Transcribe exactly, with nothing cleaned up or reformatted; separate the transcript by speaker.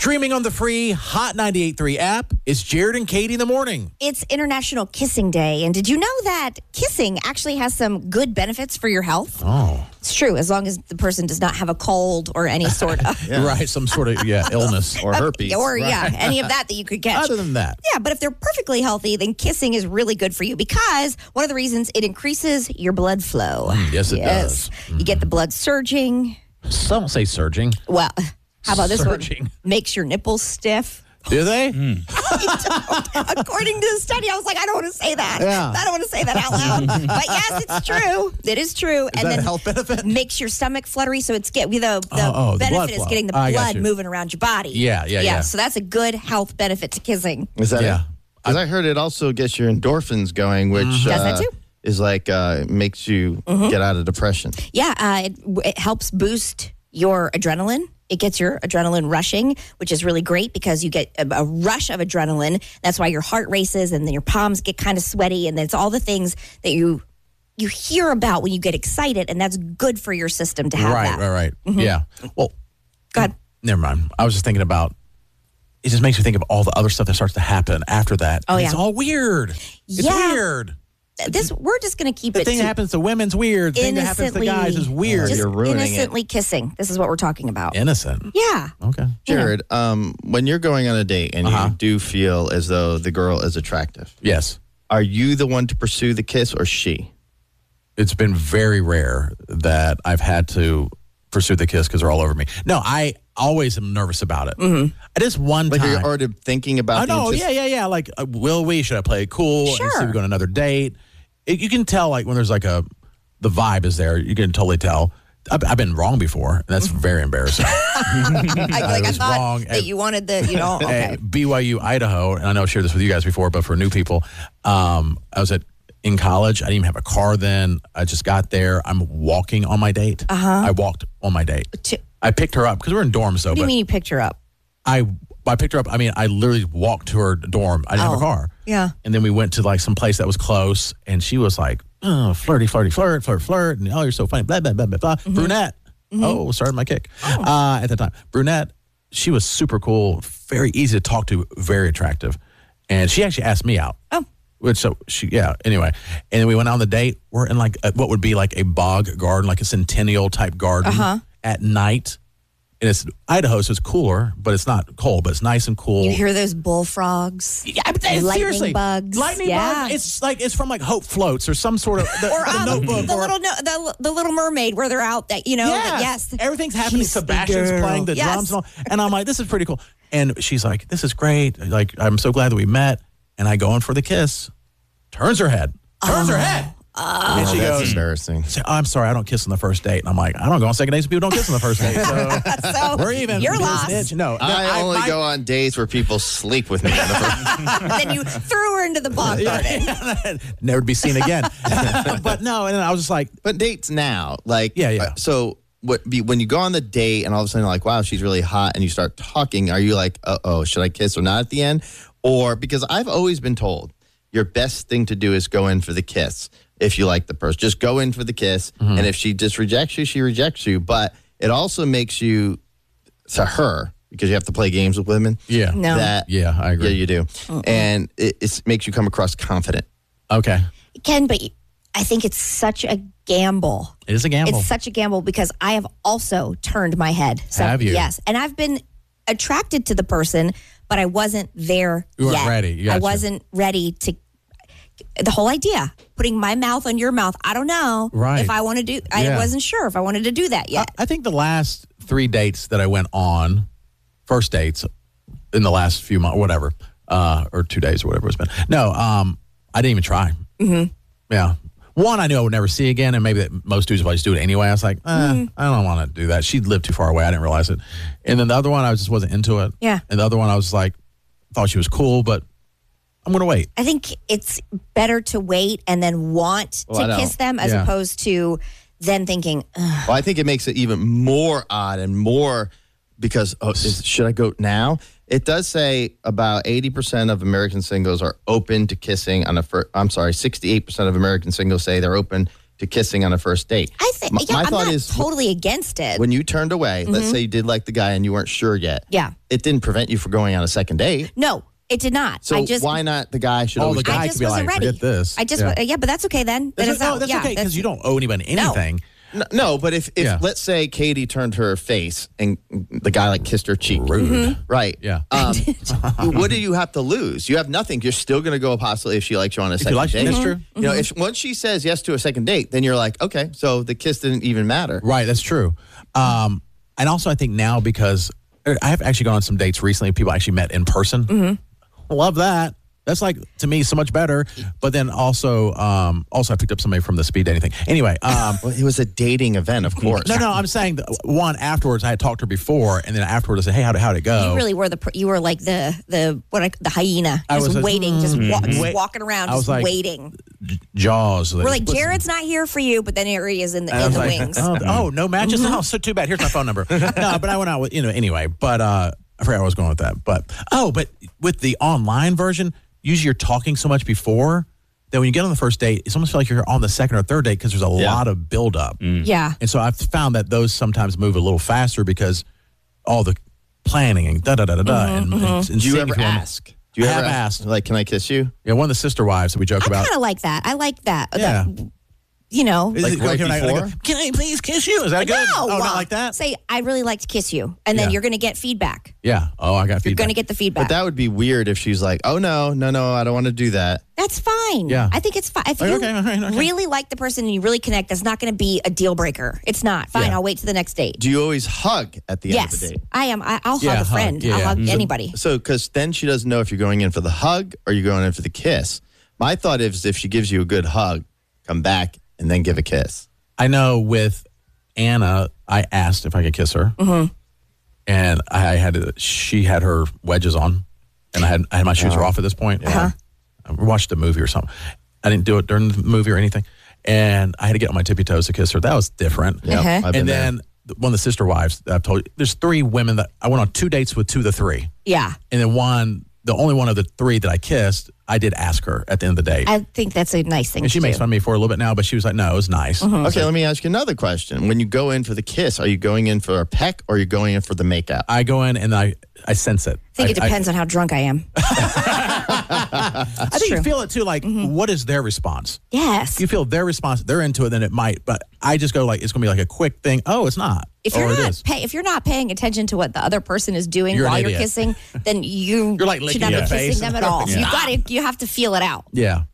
Speaker 1: Streaming on the free Hot ninety-eight point three app, it's Jared and Katie in the morning.
Speaker 2: It's International Kissing Day, and did you know that kissing actually has some good benefits for your health?
Speaker 1: Oh.
Speaker 2: It's true, as long as the person does not have a cold or any sort of...
Speaker 1: yeah. Right, some sort of, yeah, illness.
Speaker 3: Or herpes.
Speaker 2: Or,
Speaker 1: right.
Speaker 2: yeah, any of that that you could catch.
Speaker 1: Other than that.
Speaker 2: Yeah, but if they're perfectly healthy, then kissing is really good for you because one of the reasons it increases your blood flow.
Speaker 1: Mm, yes, it does.
Speaker 2: Mm-hmm. You get the blood surging.
Speaker 1: Some say surging.
Speaker 2: Well, how about this
Speaker 1: Surging.
Speaker 2: one? Makes your nipples stiff.
Speaker 1: Do they?
Speaker 2: Mm. According to the study, I was like, I don't want to say that.
Speaker 1: Yeah.
Speaker 2: I don't want to say that out loud. But yes, it's true. It is true.
Speaker 1: Is
Speaker 2: and
Speaker 1: that
Speaker 2: then
Speaker 1: a health benefit?
Speaker 2: Makes your stomach fluttery. So it's get the, the
Speaker 1: Oh, oh, the blood
Speaker 2: benefit is
Speaker 1: flow.
Speaker 2: getting the
Speaker 1: I got
Speaker 2: blood
Speaker 1: you.
Speaker 2: moving around your body.
Speaker 1: Yeah, yeah, yeah.
Speaker 2: So that's a good health benefit to kissing.
Speaker 3: Is that
Speaker 1: Yeah.
Speaker 3: it? Because I heard it also gets your endorphins going, which
Speaker 1: Mm-hmm.
Speaker 2: Does that
Speaker 3: uh,
Speaker 2: too?
Speaker 3: is like uh, makes you get out of depression.
Speaker 2: Yeah, uh, it, it helps boost your adrenaline. It gets your adrenaline rushing, which is really great because you get a, a rush of adrenaline. That's why your heart races and then your palms get kind of sweaty. And it's all the things that you you hear about when you get excited. And that's good for your system to have
Speaker 1: right,
Speaker 2: that.
Speaker 1: right, right,
Speaker 2: Mm-hmm.
Speaker 1: Yeah. Well,
Speaker 2: Go ahead.
Speaker 1: never mind. I was just thinking about, it just makes me think of all the other stuff that starts to happen after that.
Speaker 2: Oh,
Speaker 1: And
Speaker 2: yeah.
Speaker 1: It's all weird. It's
Speaker 2: Yeah.
Speaker 1: weird.
Speaker 2: This We're just going to keep
Speaker 1: The
Speaker 2: it
Speaker 1: thing
Speaker 2: to
Speaker 1: that happens to women's weird. The thing that happens to
Speaker 2: innocently-
Speaker 1: guys is weird.
Speaker 2: just
Speaker 3: You're ruining it.
Speaker 2: innocently kissing. This is what we're talking about.
Speaker 1: Innocent.
Speaker 2: Yeah.
Speaker 1: Okay.
Speaker 3: Jared, um, when you're going on a date and
Speaker 1: Uh-huh.
Speaker 3: you do feel as though the girl is attractive,
Speaker 1: Yes.
Speaker 3: are you the one to pursue the kiss or she?
Speaker 1: It's been very rare that I've had to pursue the kiss because they're all over me. No, I always am nervous about it. Mm-hmm. At this one
Speaker 3: Like
Speaker 1: time.
Speaker 3: you're already thinking about
Speaker 1: Oh,
Speaker 3: the
Speaker 1: no,
Speaker 3: antici-
Speaker 1: yeah, yeah, yeah. Like, uh, will we? Should I play it cool? And see
Speaker 2: Sure.
Speaker 1: if we go on another date? It, you can tell, like, when there's like a, the vibe is there. You can totally tell. I've, I've been wrong before, and that's very embarrassing.
Speaker 2: I, like, I
Speaker 1: was
Speaker 2: thought
Speaker 1: wrong.
Speaker 2: that
Speaker 1: And-
Speaker 2: you wanted the, you know, okay.
Speaker 1: At B Y U, Idaho, and I know I've shared this with you guys before, but for new people, um, I was at in college. I didn't even have a car then. I just got there. I'm walking on my date. Uh-huh. I walked on my date.
Speaker 2: To-
Speaker 1: I picked her up because we're in dorms, though.
Speaker 2: What do you
Speaker 1: but
Speaker 2: mean you picked her up?
Speaker 1: I I picked her up. I mean, I literally walked to her dorm. I didn't have a
Speaker 2: Oh,
Speaker 1: car.
Speaker 2: yeah.
Speaker 1: And then we went to like some place that was close, and she was like, oh, flirty, flirty, flirt, flirt, flirt, and oh, you're so funny, blah, blah, blah, blah, blah.
Speaker 2: Mm-hmm.
Speaker 1: Brunette. Oh, started my kick. Uh, at the time. Brunette, she was super cool, very easy to talk to, very attractive. And she actually asked me out.
Speaker 2: Oh.
Speaker 1: Which, so she, yeah, anyway. And then we went on the date. We're in like a, what would be like a bog garden, like a centennial type garden
Speaker 2: Uh-huh.
Speaker 1: at night. And it's Idaho, so it's cooler, but it's not cold, but it's nice and cool.
Speaker 2: You hear those bullfrogs?
Speaker 1: Yeah, but
Speaker 2: Lightning
Speaker 1: seriously,
Speaker 2: bugs.
Speaker 1: lightning
Speaker 2: Yeah.
Speaker 1: bugs. It's like it's from like Hope Floats or some sort of the,
Speaker 2: Or
Speaker 1: the
Speaker 2: um,
Speaker 1: Notebook
Speaker 2: the
Speaker 1: or
Speaker 2: little no, the, the Little Mermaid, where they're out that you know.
Speaker 1: yes,
Speaker 2: that- yes.
Speaker 1: everything's happening.
Speaker 2: She's the
Speaker 1: Sebastian's
Speaker 2: girl.
Speaker 1: playing the
Speaker 2: Yes.
Speaker 1: drums, and, all, and I'm like, this is pretty cool. And she's like, this is great. Like, I'm so glad that we met. And I go in for the kiss. Turns her head. Turns her head. and she
Speaker 3: Oh, that's
Speaker 1: goes,
Speaker 3: embarrassing.
Speaker 1: say, oh, I'm sorry, I don't kiss on the first date. And I'm like, I don't go on second dates. People don't kiss on the first date. So
Speaker 2: So
Speaker 1: we're even.
Speaker 2: You're
Speaker 1: This
Speaker 2: lost.
Speaker 1: bitch. No, no,
Speaker 3: I, only
Speaker 1: my-
Speaker 3: go on dates where people sleep with me. On the first-
Speaker 2: then you threw her into the bog garden.
Speaker 1: Never to be seen again. But no, and then I was just like,
Speaker 3: but dates now, like
Speaker 1: Yeah, yeah.
Speaker 3: uh, so what? Be, when you go on the date and all of a sudden you're like, wow, she's really hot, and you start talking, are you like, uh oh, should I kiss or not at the end? Or because I've always been told your best thing to do is go in for the kiss. If you like the person, just go in for the kiss.
Speaker 1: Mm-hmm.
Speaker 3: And if she just rejects you, she rejects you. But it also makes you, to her, because you have to play games with women.
Speaker 1: yeah.
Speaker 2: No.
Speaker 3: That,
Speaker 1: Yeah, I agree.
Speaker 3: yeah, you do. And it it's, makes you come across confident.
Speaker 1: Okay.
Speaker 2: It can, but I think it's such a gamble.
Speaker 1: It is a gamble.
Speaker 2: It's such a gamble because I have also turned my head. So,
Speaker 1: Have you?
Speaker 2: Yes. And I've been attracted to the person, but I wasn't there
Speaker 1: You weren't
Speaker 2: yet.
Speaker 1: ready.
Speaker 2: I
Speaker 1: Gotcha.
Speaker 2: wasn't ready to. The whole idea, putting my mouth on your mouth. I don't know
Speaker 1: Right.
Speaker 2: if I want to do. I
Speaker 1: Yeah.
Speaker 2: wasn't sure if I wanted to do that yet.
Speaker 1: I think the last three dates that I went on, first dates in the last few months, whatever, uh, or two days or whatever it's been. No, um, I didn't even try. Mm-hmm. Yeah. One, I knew I would never see again, and maybe that most dudes would just do it anyway. I was like, eh,
Speaker 2: Mm-hmm.
Speaker 1: I don't want to do that. She lived too far away. I didn't realize it. And then the other one, I just wasn't into it.
Speaker 2: Yeah.
Speaker 1: And the other one, I was like, thought she was cool, but I'm going to wait.
Speaker 2: I think it's better to wait and then want
Speaker 3: Well, I
Speaker 2: to
Speaker 3: know.
Speaker 2: kiss them as
Speaker 1: Yeah.
Speaker 2: opposed to then thinking, ugh.
Speaker 3: Well, I think it makes it even more odd and more because oh, is, should I go now? It does say about eighty percent of American singles are open to kissing on a first. I'm sorry, sixty-eight percent of American singles say they're open to kissing on a first date.
Speaker 2: I think,
Speaker 3: my,
Speaker 2: yeah,
Speaker 3: my
Speaker 2: I'm
Speaker 3: thought
Speaker 2: not
Speaker 3: is
Speaker 2: totally against it.
Speaker 3: when you turned away, let's say you did like the guy and you weren't sure yet.
Speaker 2: Yeah.
Speaker 3: It didn't prevent you from going on a second date.
Speaker 2: No, it did not.
Speaker 3: So
Speaker 2: I just,
Speaker 3: why not the guy should
Speaker 1: Oh,
Speaker 3: always
Speaker 1: the guy
Speaker 2: I
Speaker 1: could
Speaker 2: just
Speaker 1: be
Speaker 2: wasn't
Speaker 1: like,
Speaker 2: ready.
Speaker 1: forget this.
Speaker 2: I just,
Speaker 1: Yeah.
Speaker 2: yeah, but that's okay then. Then
Speaker 1: That's,
Speaker 2: it's
Speaker 1: no,
Speaker 2: not,
Speaker 1: that's
Speaker 2: yeah,
Speaker 1: okay because you don't owe anybody
Speaker 2: No.
Speaker 1: anything.
Speaker 3: No, no, but if, if
Speaker 1: Yeah.
Speaker 3: let's say Katie turned her face and the guy like kissed her cheek.
Speaker 1: Rude.
Speaker 2: Mm-hmm.
Speaker 3: Right.
Speaker 1: Yeah.
Speaker 3: Um, what do you have to lose? You have nothing. You're still going to go possibly if she likes you on a
Speaker 1: If
Speaker 3: second
Speaker 1: you like,
Speaker 3: date.
Speaker 1: that's true.
Speaker 3: You know, if once she says yes to a second date, then you're like, okay, so the kiss didn't even matter.
Speaker 1: Right, that's true. Um, and also, I think now because I have actually gone on some dates recently, people I actually met in person.
Speaker 2: Mm-hmm.
Speaker 1: Love that. That's like to me so much better. But then also, um, also I picked up somebody from the speed dating thing. Anyway, um,
Speaker 3: Well, it was a dating event, of course.
Speaker 1: no, no, I'm saying that one afterwards I had talked to her before, and then afterwards I said, hey, how'd, how'd it go?
Speaker 2: You really were the, pr- you were like the, the, what, I, the hyena,
Speaker 1: I
Speaker 2: just
Speaker 1: was a-
Speaker 2: waiting, just, wa- just
Speaker 1: Wait.
Speaker 2: walking around,
Speaker 1: I was
Speaker 2: just
Speaker 1: like-
Speaker 2: waiting.
Speaker 1: Jaws.
Speaker 2: We're like, Jared's not here for you, but then here he is in the,
Speaker 1: And I
Speaker 2: in
Speaker 1: was
Speaker 2: the
Speaker 1: like,
Speaker 2: wings.
Speaker 1: oh, oh, no matches? Oh, so too bad. Here's my phone number. No, but I went out with, you know, anyway. But uh, I forgot where I was going with that. But, oh, but with the online version, usually you're talking so much before that when you get on the first date, it's almost feel like you're on the second or third date because there's a
Speaker 3: Yeah.
Speaker 1: lot of buildup.
Speaker 2: Yeah.
Speaker 1: And so I've found that those sometimes move a little faster because all the planning and da da da da da. And, and, and
Speaker 3: Do you
Speaker 1: seeing
Speaker 3: ever
Speaker 1: if you wanna-
Speaker 3: ask? Do you
Speaker 1: I
Speaker 3: ever
Speaker 1: have
Speaker 3: ask,
Speaker 1: asked.
Speaker 3: like, can I kiss you?
Speaker 1: Yeah, one of the sister wives that we joke
Speaker 2: I
Speaker 1: about.
Speaker 2: kind of like that. I like that.
Speaker 1: Yeah.
Speaker 2: That, you know.
Speaker 1: Is
Speaker 3: Like
Speaker 1: it-
Speaker 3: right
Speaker 1: can I-
Speaker 3: before?
Speaker 1: I go, can I please kiss you? Is that good?
Speaker 2: No,
Speaker 1: Oh, not like that?
Speaker 2: Say, I'd really like to kiss you. And then
Speaker 1: Yeah.
Speaker 2: you're going to get feedback.
Speaker 1: Yeah. Oh, I got
Speaker 2: You're
Speaker 1: feedback.
Speaker 2: going to get the feedback.
Speaker 3: But that would be weird if she's like, oh, no, no, no, I don't want to do that.
Speaker 2: That's fine.
Speaker 1: Yeah.
Speaker 2: I think it's fine. If
Speaker 1: Like,
Speaker 2: you
Speaker 1: okay, okay, okay.
Speaker 2: really like the person and you really connect, that's not going to be a deal breaker. It's not. Fine,
Speaker 1: Yeah.
Speaker 2: I'll wait to the next date.
Speaker 3: Do you always hug at the end of
Speaker 2: Yes,
Speaker 3: the date?
Speaker 2: I am. I, I'll
Speaker 1: Yeah,
Speaker 2: hug a
Speaker 1: hug.
Speaker 2: friend.
Speaker 1: Yeah,
Speaker 2: I'll
Speaker 1: yeah.
Speaker 2: hug
Speaker 1: So-
Speaker 2: anybody.
Speaker 3: So, because then she doesn't know if you're going in for the hug or you're going in for the kiss. My thought is if she gives you a good hug, come back and then give a kiss.
Speaker 1: I know with Anna, I asked if I could kiss her,
Speaker 2: Mm-hmm.
Speaker 1: and I had to, she had her wedges on, and I had I had my shoes were off at this point.
Speaker 2: Uh-huh.
Speaker 1: I watched a movie or something. I didn't do it during the movie or anything, and I had to get on my tippy toes to kiss her. That was different.
Speaker 3: Yeah,
Speaker 2: Uh-huh.
Speaker 3: I've been
Speaker 1: And
Speaker 3: there.
Speaker 1: then one of the sister wives that I've told you, there's three women that I went on two dates with, two of the three,
Speaker 2: Yeah.
Speaker 1: and then one, the only one of the three that I kissed, I did ask her at the end of the date.
Speaker 2: I think that's a nice thing
Speaker 1: and she
Speaker 2: to
Speaker 1: makes
Speaker 2: do.
Speaker 1: fun of me for a little bit now, but she was like, no, it was nice.
Speaker 3: Okay, let me ask you another question. When you go in for the kiss, are you going in for a peck or are you going in for the makeout?
Speaker 1: I go in and I, I sense it.
Speaker 2: I think it depends on how drunk I am.
Speaker 1: I think
Speaker 2: true.
Speaker 1: you feel it too. Like, what is their response?
Speaker 2: Yes.
Speaker 1: You feel their response, they're into it, then it might. But I just go like, it's going to be like a quick thing. Oh, it's not.
Speaker 2: If
Speaker 1: Or
Speaker 2: you're
Speaker 1: it
Speaker 2: not
Speaker 1: is.
Speaker 2: pay, if you're not paying attention to what the other person is doing
Speaker 1: You're an
Speaker 2: while you're
Speaker 1: idiot.
Speaker 2: kissing, then you
Speaker 1: You're like
Speaker 2: should
Speaker 1: licking
Speaker 2: not be
Speaker 1: your
Speaker 2: kissing
Speaker 1: face.
Speaker 2: them at all. So you
Speaker 1: Yeah.
Speaker 2: got to you have to feel it out.
Speaker 1: Yeah.